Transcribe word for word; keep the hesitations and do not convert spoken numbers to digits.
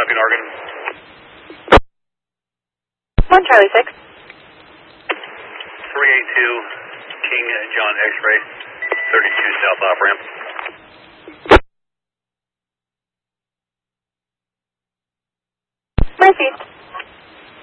copy, Oregon. One Charlie six. three eight two, King John X-ray, thirty-two south off ramp. Proceed.